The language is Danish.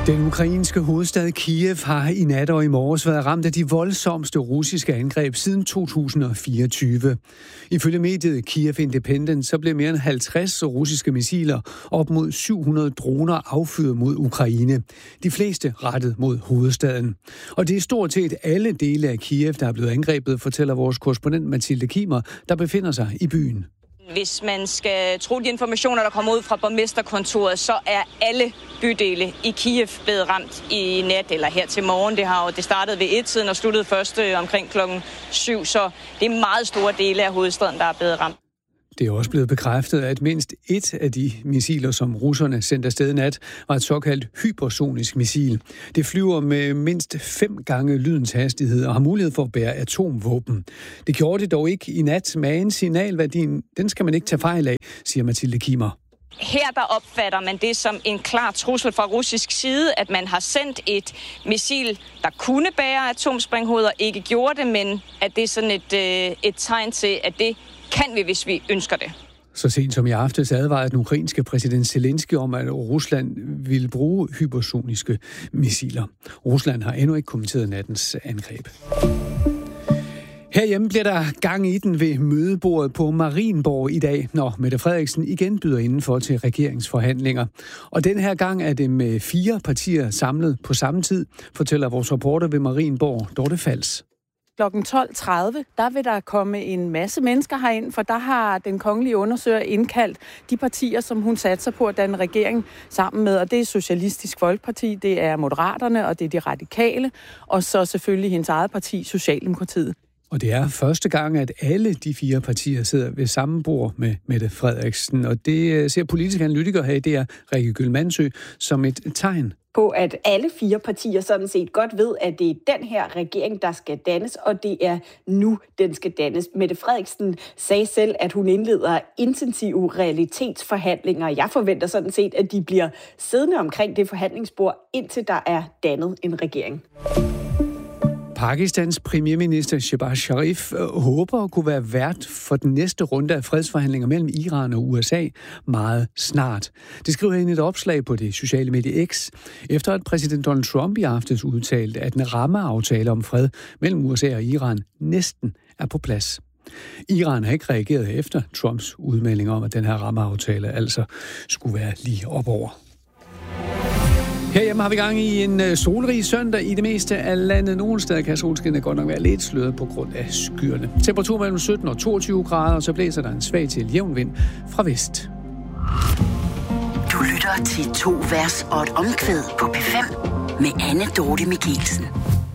Den ukrainske hovedstad Kiev har i nat og i morges været ramt af de voldsomste russiske angreb siden 2024. Ifølge mediet Kiev Independent så blev mere end 50 russiske missiler op mod 700 droner affyret mod Ukraine. De fleste rettet mod hovedstaden. Og det er stort set alle dele af Kiev, der er blevet angrebet, fortæller vores korrespondent Mathilde Kimer, der befinder sig i byen. Hvis man skal tro de informationer, der kommer ud fra borgmesterkontoret, så er alle bydele i Kiev blevet ramt i nat eller her til morgen. Det startede ved 1-tiden og sluttede først omkring klokken 7, så det er meget store dele af hovedstaden, der er blevet ramt. Det er også blevet bekræftet, at mindst et af de missiler, som russerne sendte afsted i nat, var et såkaldt hypersonisk missil. Det flyver med mindst 5 gange lydens hastighed og har mulighed for at bære atomvåben. Det gjorde det dog ikke i nat, men signalværdien, den skal man ikke tage fejl af, siger Mathilde Kimer. Her der opfatter man det som en klar trussel fra russisk side, at man har sendt et missil, der kunne bære atomsprænghoveder, ikke gjorde det, men at det er sådan et tegn til, at det kan vi, hvis vi ønsker det. Så sent som i aftes advarede den ukrainske præsident Zelensky om, at Rusland ville bruge hypersoniske missiler. Rusland har endnu ikke kommenteret nattens angreb. Herhjemme bliver der gang i den ved mødebordet på Marienborg i dag, når Mette Frederiksen igen byder indenfor til regeringsforhandlinger. Og den her gang er det med 4 partier samlet på samme tid, fortæller vores reporter ved Marienborg, Dorte Fals. Klokken 12.30, der vil der komme en masse mennesker herind, for der har den kongelige undersøger indkaldt de partier, som hun satser på at danne regering sammen med. Og det er Socialistisk Folkeparti, det er Moderaterne, og det er de Radikale, og så selvfølgelig hendes eget parti, Socialdemokratiet. Og det er første gang, at alle de 4 partier sidder ved samme bord med Mette Frederiksen. Og det ser politiske analytikere her, det er Rikke Gyldmansø, som et tegn på, at alle 4 partier sådan set godt ved, at det er den her regering, der skal dannes, og det er nu, den skal dannes. Mette Frederiksen sagde selv, at hun indleder intensive realitetsforhandlinger. Jeg forventer sådan set, at de bliver siddende omkring det forhandlingsbord, indtil der er dannet en regering. Pakistans premierminister Shehbaz Sharif håber at kunne være vært for den næste runde af fredsforhandlinger mellem Iran og USA meget snart. Det skriver han i et opslag på det sociale medie X, efter at præsident Donald Trump i aftes udtalte, at en rammeaftale om fred mellem USA og Iran næsten er på plads. Iran har ikke reageret efter Trumps udmelding om, at den her rammeaftale altså skulle være lige op over. Herhjemme har vi gang i en solrig søndag i det meste af landet. Nogle steder kan solskinnet godt nok være lidt sløret på grund af skyerne. Temperatur mellem 17 og 22 grader, og så blæser der en svag til jævn vind fra vest. Du lytter til 2 vers og et omkvæd på P5 med Anne Dorte Michelsen.